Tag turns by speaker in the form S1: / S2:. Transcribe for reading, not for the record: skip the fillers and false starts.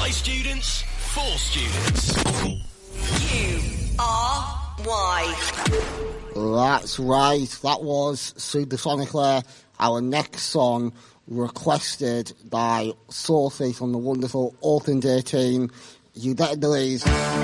S1: By students, for students. URY.
S2: That's right. That was Supersonically, our next song, requested by Sophie from the wonderful Open Day team. You better believe